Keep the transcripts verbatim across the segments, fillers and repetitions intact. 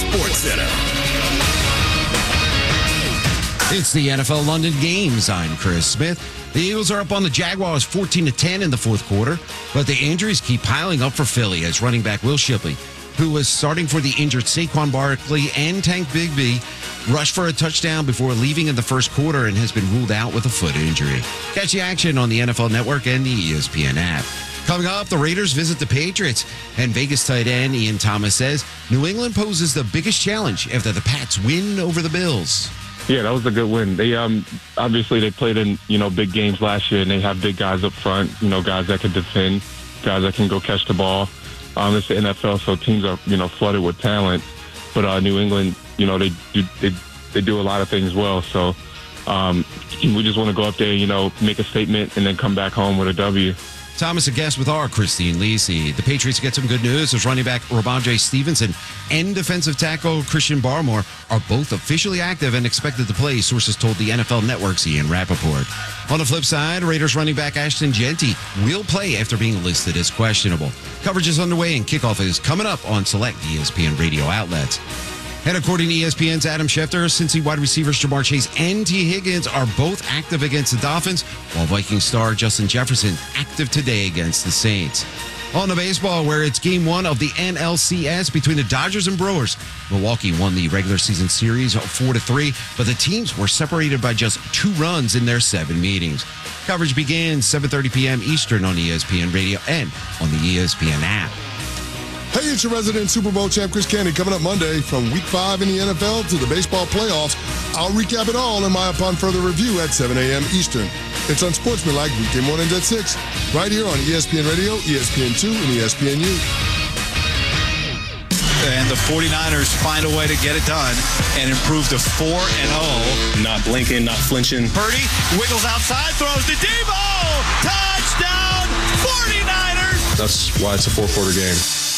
SportsCenter. It's the N F L London Games. I'm Chris Smith. The Eagles are up on the Jaguars fourteen to ten in the fourth quarter, but the injuries keep piling up for Philly as running back Will Shipley, who was starting for the injured Saquon Barkley and Tank Bigsby, rushed for a touchdown before leaving in the first quarter and has been ruled out with a foot injury. Catch the action on the N F L Network and the E S P N app. Coming up, the Raiders visit the Patriots, and Vegas tight end Ian Thomas says New England poses the biggest challenge after the Pats win over the Bills. Yeah, that was a good win. They um obviously they played in, you know, big games last year, and they have big guys up front, you know, guys that can defend, guys that can go catch the ball. Um, it's the N F L, so teams are, you know, flooded with talent. But uh, New England, you know, they do they, they do a lot of things well. So um, we just want to go up there, you know, make a statement, and then come back home with a W. Thomas, a guest with our Christine Lisi. The Patriots get some good news as running back Ramondre Stevenson and defensive tackle Christian Barmore are both officially active and expected to play, sources told the N F L Network's Ian Rappaport. On the flip side, Raiders running back Ashton Jeanty will play after being listed as questionable. Coverage is underway and kickoff is coming up on select E S P N radio outlets. And according to E S P N's Adam Schefter, Cincy wide receivers Jamar Chase and T. Higgins are both active against the Dolphins, while Viking star Justin Jefferson active today against the Saints. On the baseball, where it's game one of the N L C S between the Dodgers and Brewers. Milwaukee won the regular season series four to three, but the teams were separated by just two runs in their seven meetings. Coverage begins seven thirty p.m. Eastern on E S P N Radio and on the E S P N app. Hey, it's your resident Super Bowl champ, Chris Candy, coming up Monday from week five in the N F L to the baseball playoffs. I'll recap it all in my Upon Further review at seven a.m. Eastern. It's Unsportsmanlike weekday mornings at six, right here on E S P N Radio, E S P N two, and E S P N U. And the 49ers find a way to get it done and improve to four and oh. Not blinking, not flinching. Purdy wiggles outside, throws to Debo. Touchdown, 49ers. That's why it's a four-quarter game.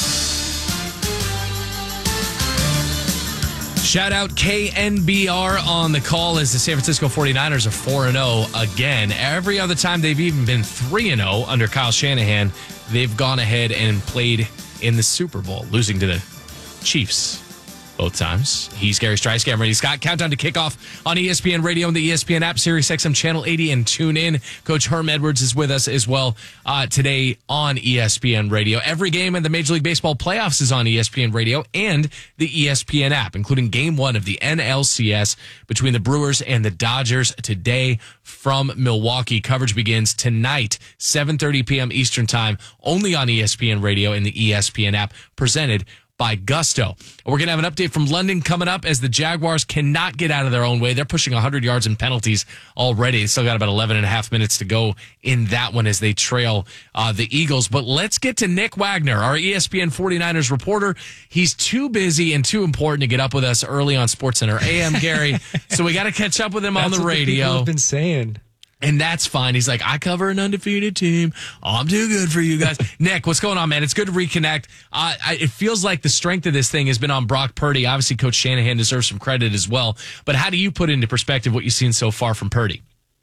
Shout out K N B R on the call as the San Francisco 49ers are four and oh again. Every other time they've even been three and oh under Kyle Shanahan, they've gone ahead and played in the Super Bowl, losing to the Chiefs both times. He's Gary Streisky. I'm Randy Scott. Countdown to kickoff on E S P N Radio and the E S P N app, Sirius X M Channel eighty, and tune in. Coach Herm Edwards is with us as well uh, today on E S P N Radio. Every game in the Major League Baseball playoffs is on E S P N Radio and the E S P N app, including game one of the N L C S between the Brewers and the Dodgers today from Milwaukee. Coverage begins tonight, seven thirty p.m. Eastern Time, only on E S P N Radio and the E S P N app, presented by Gusto. We're going to have an update from London coming up as the Jaguars cannot get out of their own way. They're pushing one hundred yards in penalties already. They still got about eleven and a half minutes to go in that one as they trail uh, the Eagles. But let's get to Nick Wagner, our E S P N 49ers reporter. He's too busy and too important to get up with us early on SportsCenter A M, Gary. So we got to catch up with him on the That's what radio. The people have been saying. And that's fine. He's like, I cover an undefeated team. I'm too good for you guys. Nick, what's going on, man? It's good to reconnect. Uh, I, it feels like the strength of this thing has been on Brock Purdy. Obviously, Coach Shanahan deserves some credit as well. But how do you put into perspective what you've seen so far from Purdy?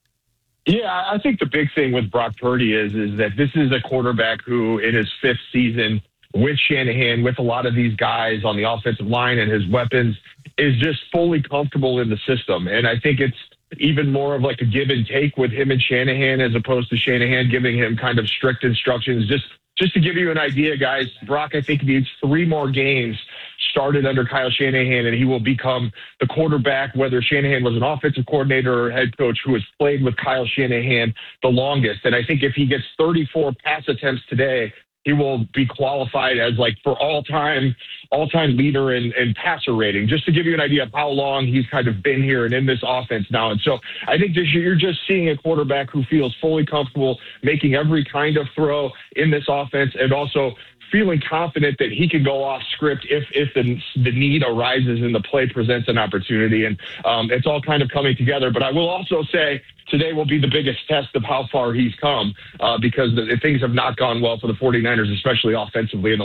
Yeah, I think the big thing with Brock Purdy is is that this is a quarterback who, in his fifth season with Shanahan, with a lot of these guys on the offensive line and his weapons, is just fully comfortable in the system. And I think it's even more of like a give and take with him and Shanahan, as opposed to Shanahan giving him kind of strict instructions. Just just to give you an idea, guys, Brock, I think, needs three more games started under Kyle Shanahan, and he will become the quarterback, whether Shanahan was an offensive coordinator or head coach, who has played with Kyle Shanahan the longest. And I think if he gets thirty-four pass attempts today, he will be qualified as like for all-time all-time leader in, in passer rating, just to give you an idea of how long he's kind of been here and in this offense now. And so I think this year you're just seeing a quarterback who feels fully comfortable making every kind of throw in this offense, and also feeling confident that he can go off script if if the, the need arises and the play presents an opportunity. And um, it's all kind of coming together. But I will also say today will be the biggest test of how far he's come, uh, because the, things have not gone well for the 49ers, especially offensively in the